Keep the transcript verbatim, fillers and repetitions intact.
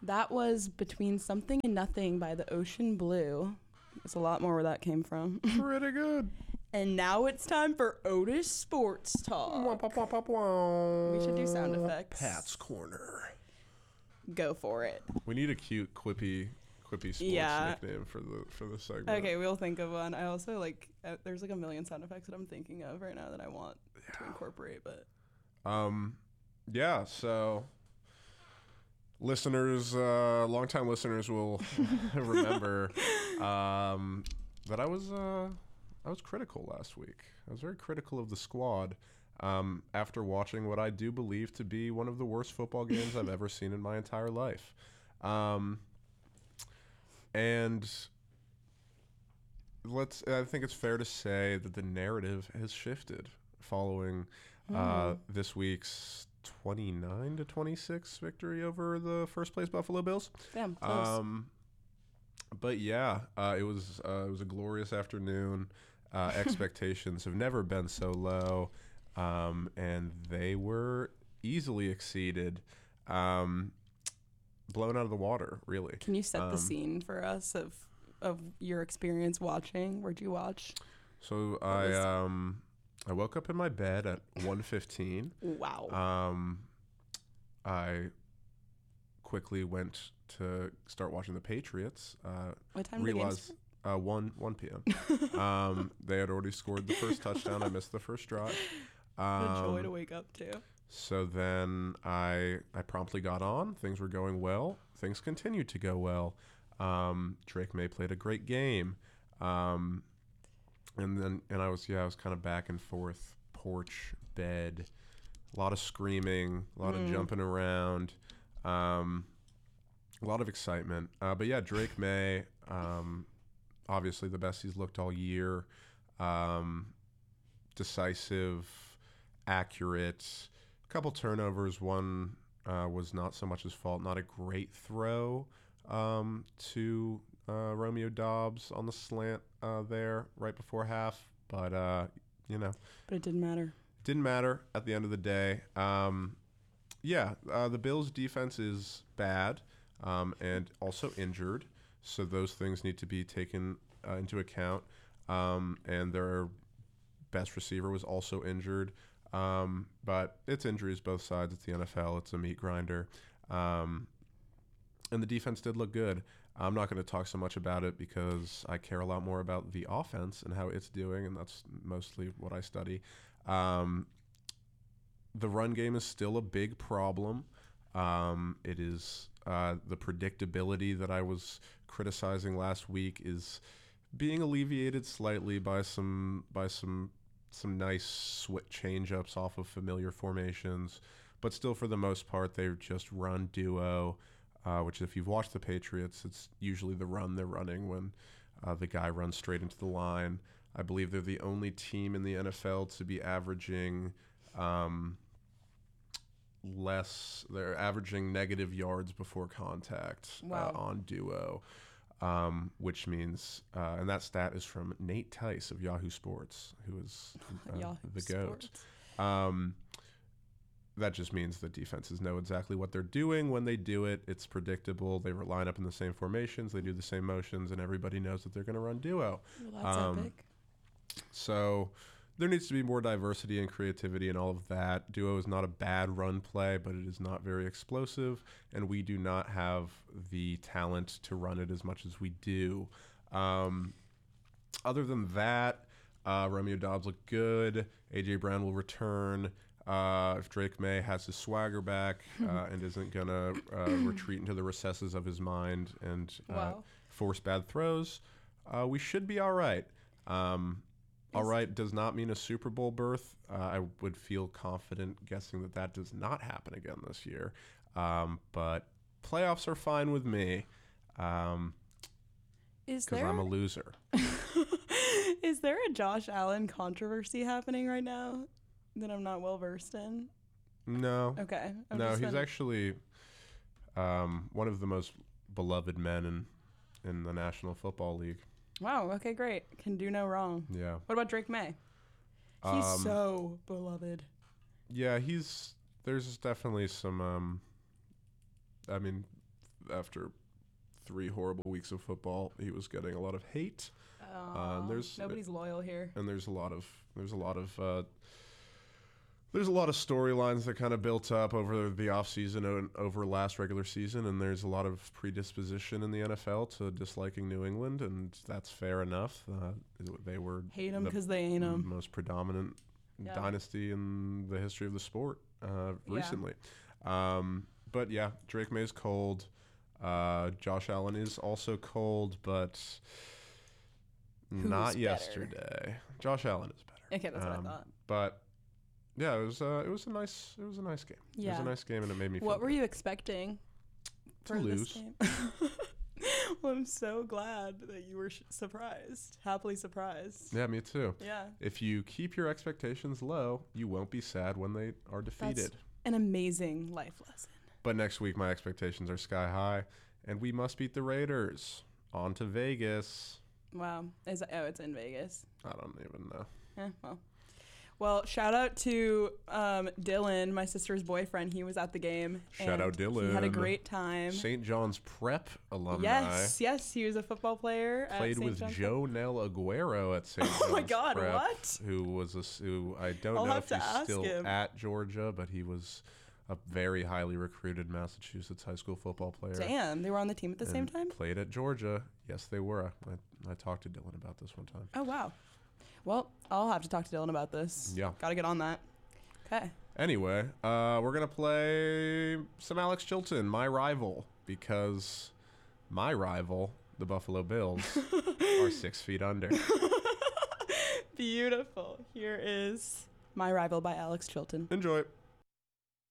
That was Between Something and Nothing by The Ocean Blue. There's a lot more where that came from. Pretty good. And now it's time for Otis Sports Talk. We should do sound effects. Pat's Corner. Go for it. We need a cute, quippy, quippy sports Yeah. nickname for the for the segment. Okay, we'll think of one. I also like, uh, there's like a million sound effects that I'm thinking of right now that I want Yeah. to incorporate, but. Um, yeah, so listeners, uh, longtime listeners will remember um, that I was uh, I was critical last week. I was very critical of the squad um, after watching what I do believe to be one of the worst football games I've ever seen in my entire life. Um, and let's I think it's fair to say that the narrative has shifted following uh, this week's twenty-nine to twenty-six victory over the first place Buffalo Bills. Damn, close. Um, but yeah, uh, it was uh, it was a glorious afternoon. Uh, expectations have never been so low, um, and they were easily exceeded, um, blown out of the water. Really. Can you set um, the scene for us of of your experience watching? Where'd you watch? So I was- um, I woke up in my bed at one fifteen. Wow. Um, I quickly went to start watching the Patriots. Uh, what time did the realized games uh, one one p.m. um, they had already scored the first touchdown. I missed the first drive. What a joy to Um, wake up to. so then I I promptly got on. Things were going well. Things continued to go well. Um, Drake May played a great game. Um, and then and I was yeah I was kind of back and forth, porch, bed, a lot of screaming, a lot Mm. of jumping around, um, a lot of excitement. Uh, but yeah, Drake May, um, obviously the best he's looked all year. Um, decisive, accurate, a couple turnovers. One uh, was not so much his fault. Not a great throw um, to uh, Romeo Doubs on the slant uh, there right before half. But, uh, you know, But it didn't matter. didn't matter at the end of the day. Um, yeah, uh, the Bills' defense is bad um, and also injured. So those things need to be taken uh, into account. Um, and their best receiver was also injured. Um, but it's injuries both sides. It's the N F L. It's a meat grinder. Um, and the defense did look good. I'm not going to talk so much about it because I care a lot more about the offense and how it's doing, and that's mostly what I study. Um, the run game is still a big problem. Um, it is uh, the predictability that I was criticizing last week is being alleviated slightly by some by some some nice switch change-ups off of familiar formations, but still for the most part they're just run duo. Uh, which if you've watched the Patriots, it's usually the run they're running when uh, the guy runs straight into the line. I believe they're the only team in the N F L to be averaging um, less. They're averaging negative yards before contact Wow. uh, on duo, um, which means, uh, and that stat is from Nate Tice of Yahoo Sports, who is uh, Yahoo the GOAT. Sports. Um, that just means that defenses know exactly what they're doing when they do it. It's predictable. They line up in the same formations. They do the same motions, and everybody knows that they're going to run duo. Well, that's Um, epic. So there needs to be more diversity and creativity and all of that. Duo is not a bad run play, but it is not very explosive, and we do not have the talent to run it as much as we do. Um, other than that, uh, Romeo Doubs looked good. A J Brown will return. Uh, if Drake May has his swagger back uh, and isn't going to uh, retreat into the recesses of his mind and uh, Wow. force bad throws, uh, we should be all right. Um, all Is- right does not mean a Super Bowl berth. Uh, I would feel confident guessing that that does not happen again this year. Um, but playoffs are fine with me um, Is because there I'm a loser. is there a Josh Allen controversy happening right now that I'm not well versed in? No. Okay. I've No, just he's been- actually um, one of the most beloved men in, in the National Football League. Wow. Okay, great. Can do no wrong. Yeah. What about Drake May? He's Um, so beloved. Yeah, he's there's definitely some um I mean after three horrible weeks of football, he was getting a lot of hate. Oh, Uh, and there's nobody's loyal here. and there's a lot of there's a lot of uh, there's a lot of storylines that kind of built up over the offseason and over last regular season, and there's a lot of predisposition in the N F L to disliking New England, and that's fair enough. Uh, they were Hate them the because they ain't them. most predominant Yeah. dynasty in the history of the sport uh, Yeah. recently. Um, but yeah, Drake May's cold. Uh, Josh Allen is also cold, but not better? yesterday. Josh Allen is better. Okay, that's what Um, I thought. But yeah, it was uh, it was a nice it was a nice game. It was Yeah. a nice game, and it made me feel What were good. you expecting To for lose. this game? Well, I'm so glad that you were sh- surprised, happily surprised. Yeah, me too. Yeah, If you keep your expectations low, you won't be sad when they are defeated. an amazing life lesson. But next week, my expectations are sky high, and we must beat the Raiders. On to Vegas. Wow. Is oh, it's in Vegas. I don't even know. Yeah, well. Well, shout out to um, Dylan, my sister's boyfriend. He was at the game. Shout and out Dylan. He had a great time. Saint John's Prep alumni. Yes, yes, he was a football player. Played at Saint with John's. Joe Nell Aguero at Saint John's Oh my God, Prep, what? Who was a, s- who I don't I'll know have if to he's ask still him. at Georgia, but he was a very highly recruited Massachusetts high school football player. Damn, they were on the team at the same and time? Played at Georgia. Yes, they were. I, I talked to Dylan about this one time. Oh, wow. Well, I'll have to talk to Dylan about this. Yeah. Gotta get on that. Okay. Anyway, uh, we're going to play some Alex Chilton, my rival, because my rival, the Buffalo Bills, are six feet under. Beautiful. Here is My Rival by Alex Chilton. Enjoy.